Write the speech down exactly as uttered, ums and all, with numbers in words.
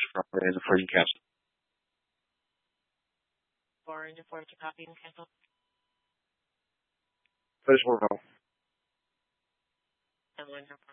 from and for you cancel. For the form to copy and cancel. Please hold on. And one